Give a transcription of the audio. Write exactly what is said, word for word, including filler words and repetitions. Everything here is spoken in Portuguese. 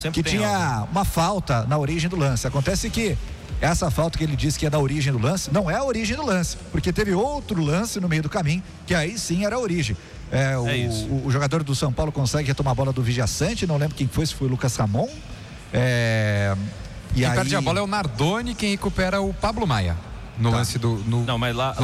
Sempre que tinha algo. Uma falta na origem do lance. Acontece que essa falta que ele disse que é da origem do lance, não é a origem do lance, porque teve outro lance no meio do caminho, que aí sim era a origem. É, o, é o, o jogador do São Paulo consegue retomar a bola do Vijaçante, não lembro quem foi, se foi o Lucas Ramon. É, e quem aí... perde a bola é o Nardoni, quem recupera o Pablo Maia. No tá. lance do... No... Não, mas lá...